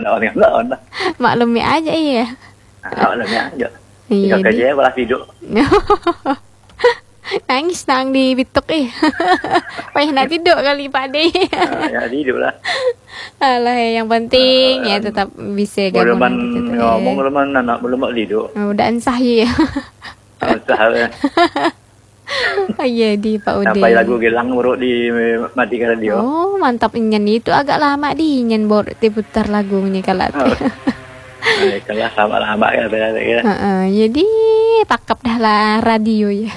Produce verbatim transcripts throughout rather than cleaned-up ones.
orang lain lah. Maklumi aja iya. Ah, maklumi aja. Iya. Jika kerja malah tidur. Nangis nang di bitok eh. Payah nak tidur kali Pak De. Ya tidur lah. Alah yang penting ya tetap bisa gabung. Belum ngomong belum anak belum mau tidur. Udah ansah ya. Ansah. Oh iya di Pak Ude. Sampai lagu Gilang buruk di matikan radio. Oh mantap inyan itu agak lama di inyan baru diputar lagunya kalau oh. Nah, itulah lama-lama ya ya. Heeh, jadi pakap dah lah radio ya.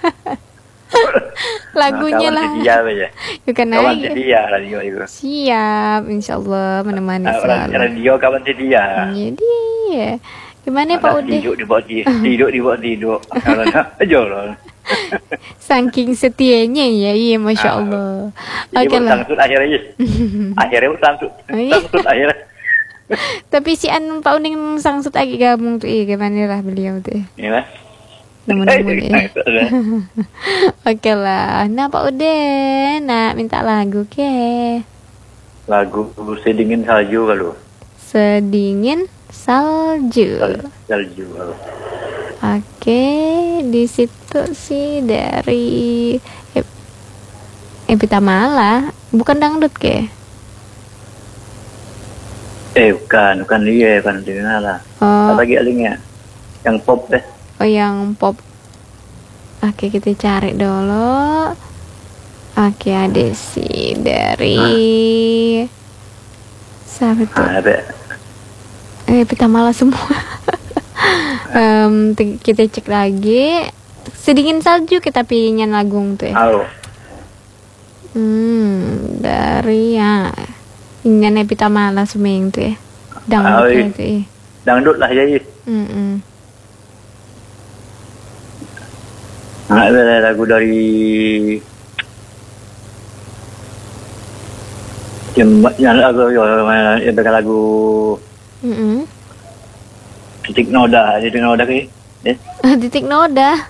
Lagunya nah, lah. Sedia aja. Bukan kawan aja. sedia radio itu. Siap, insyaallah menemani nah, selalu. Radio kawan sedia. Jadi ya. Gimana Pak Ude? Tidur di bawah tidur, tidur di bawah tidur. Kalau nak jolol. Saking setianya ya, iya masya Allah. Oke lah. Langsung akhirnya, akhirnya langsung, langsung akhirnya. Tapi si an Pak Uning sangsut lagi gabung tuh, iya gimana lah beliau tuh. Iya. Namun-namun ya. Oke lah, nah Pak Ude, nak minta lagu ke? Lagu Sedingin Salju kalau. Sedingin salju. Salju. Oke, di situ sih dari Evita Mala, bukan dangdut ke? Eh bukan, bukan dia, bukan dia lah. Oh. Apa lagi alingnya? Yang pop deh. Oh yang pop. Oke kita cari dulu. Oke ada sih dari ah. Siapa tuh? Ah, ada. Eh Evita Mala semua. um, kita cek lagi Sedingin Salju kita pilihnya lagung tuh ya. Halo. Hmm, dari ya Inyan Evita Mala semeng tuh ya. Dangdut tuh ya. Dangdut lah jadi. Mm -mm. Nah, ada lagu dari yang yang lagu yang lagu mm -mm. Titik Noda, Titik Noda ke? Eh? Titik Noda.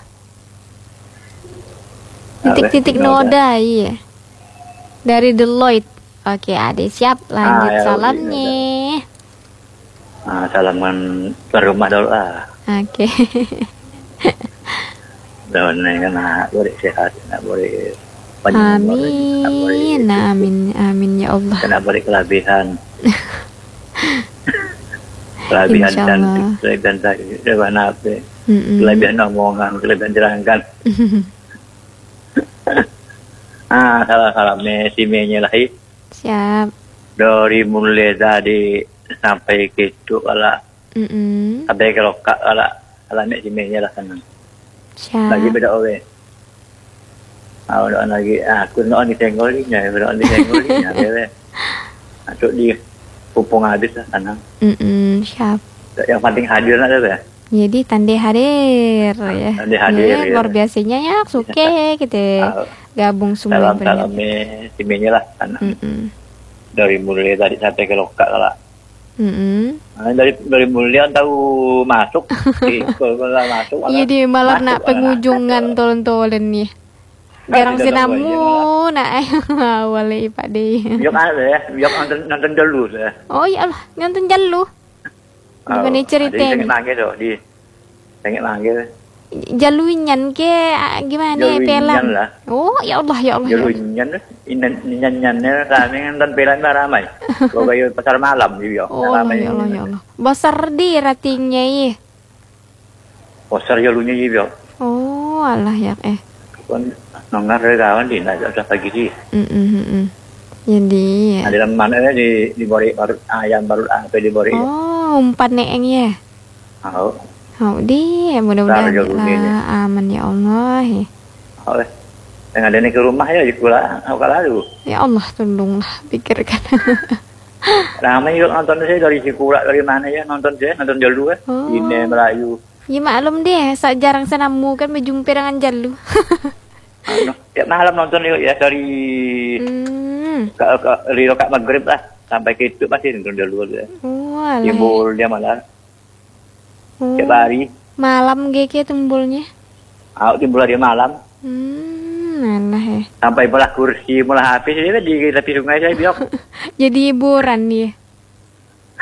Titik-titik noda, iya. Dari Deloitte. Oke, Ade siap. Lanjut ah, ya, salamnya. Ah, salaman ke rumah dulu lah. Oke. Dan kan nak boleh sehat, nak boleh panjang. Amin, amin, amin ya Allah. Nak boleh kelebihan. Kelebihan dan kelebihan tadi, kelebihan apa? Kelebihan omongan, kelebihan terangkan. Ah, salah-salah Messi nya lah. Siap. Dari mulai tadi sampai ke itu ala. Mm -mm. Sampai ke lokak ala ala Messi nya lah sana. Siap. Lagi beda owe. Ah, udah lagi aku nak ni tenggolinya, udah ni tenggolinya, bele. Masuk di pupung habis lah sana. Mm -mm, siap. Yang penting hadir nak ada. Jadi tanda hadir ya. Tanda hadir. Ya, luar biasanya ya, suke kita gabung semua. Salam salam timnya lah sana. Mm -mm. Dari mulai tadi sampai ke lokak lah. Mm -mm. Nah, dari dari mulai tahu masuk, kalau masuk. Iya di malah nak pengunjungan tolong-tolong nih. Jarang sinamu nak awalnya Pak De. Biar ada ya, biar nonton nonton jalur ya. Oh ya Allah, nonton jalur. Gimana oh, ceritanya? Tengok lagi tuh, di tengok lagi. Jalunyan ke gimana pelan? Lah. Oh ya Allah ya Allah. Jalunyan, inan nyanyannya kami nonton pelan ramai. Kalau kayak pasar malam juga. Oh ramai ya Allah ya Allah. Besar di ratingnya ya. Besar jalurnya juga. Oh Allah ya eh. Kan nonggar kawan di nak sudah pagi sih. Mm -mm. Jadi. Ada mana di di bori baru ayam baru apa di bori. Oh umpan neeng ya. Oh. Oh di mudah-mudahan lah aman ya Allah. Oh. Yang ada ke rumah ya di sekolah aku lalu. Ya Allah tolonglah pikirkan. Ramai yuk nonton saya dari Cikura dari mana ya nonton saya nonton jalur kan. Oh. Ini Melayu. Ya maklum deh, saat jarang senamu kan berjumpa dengan Jalu. Tiap malam nonton yuk ya dari hmm. ke, ke Rio Kak Maghrib lah sampai ke itu masih nonton Jalu ya. Oh, timbul dia malah. Oh. Tiap hari. Malam G K timbulnya. Ah, timbul dia malam. Hmm, alah ya. Sampai malah kursi, malah habis dia di tepi sungai saya biok. Jadi hiburan dia.